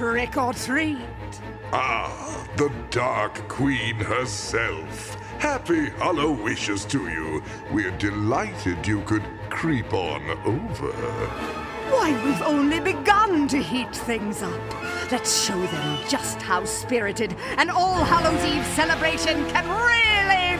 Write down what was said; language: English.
trick or treat. Ah, the Dark Queen herself. Happy Hollow wishes to you. We're delighted you could creep on over. Why, we've only begun to heat things up. Let's show them just how spirited an All Hallows Eve celebration can really